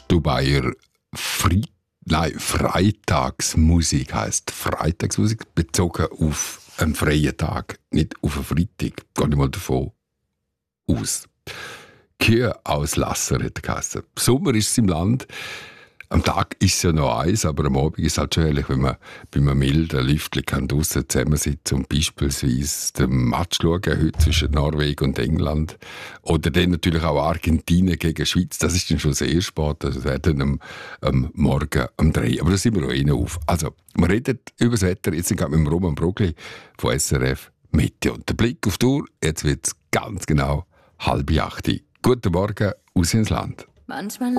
Dubaier Freitagsmusik heisst. Freitagsmusik bezogen auf einen freien Tag, nicht auf einen Freitag. Gehe ich mal davon aus. Kühe-Auslasser hat er geheißen. Sommer ist es im Land. Am Tag ist es ja noch eins, aber am Abend ist es halt schon herrlich, wenn man bei einem milden Lüftchen draussen zusammensitzt und beispielsweise den Match schauen, heute zwischen Norwegen und England. Oder dann natürlich auch Argentinien gegen Schweiz. Das ist dann schon sehr spät. Das wäre dann am Morgen um 3. Aber da sind wir auch innen auf. Also, wir reden über das Wetter. Jetzt sind wir mit dem Roman Brogli von SRF Meteo. Und der Blick auf die Uhr, jetzt wird es ganz genau 7:30. Guten Morgen aus ins Land. Manchmal